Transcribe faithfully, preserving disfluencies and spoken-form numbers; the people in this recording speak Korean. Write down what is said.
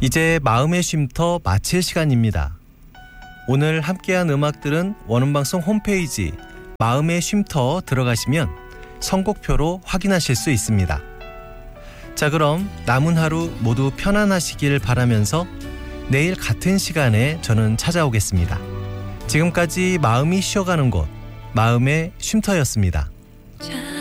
이제 마음의 쉼터 마칠 시간입니다. 오늘 함께한 음악들은 원음방송 홈페이지 마음의 쉼터 들어가시면 선곡표로 확인하실 수 있습니다. 자, 그럼 남은 하루 모두 편안하시길 바라면서 내일 같은 시간에 저는 찾아오겠습니다. 지금까지 마음이 쉬어가는 곳 마음의 쉼터였습니다.